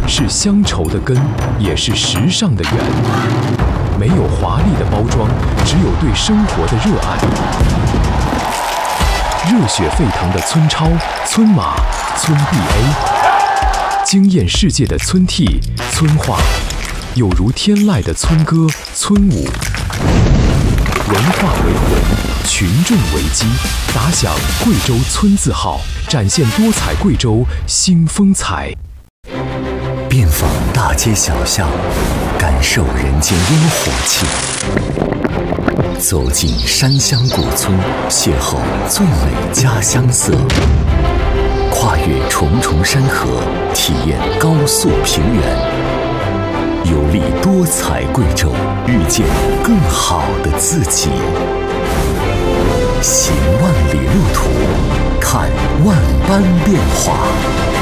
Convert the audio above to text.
是乡愁的根，也是时尚的源。没有华丽的包装，只有对生活的热爱。热血沸腾的村超、村马、村 BA， 惊艳世界的村 T、村话，有如天籁的村歌、村舞。文化为魂，群众为基，打响贵州村字号，展现多彩贵州新风采。 遍访大街小巷，感受人间烟火气；走进山乡古村，邂逅最美家乡色；跨越重重山河，体验高速平原。游历多彩贵州，遇见更好的自己。行万里路途，看万般变化。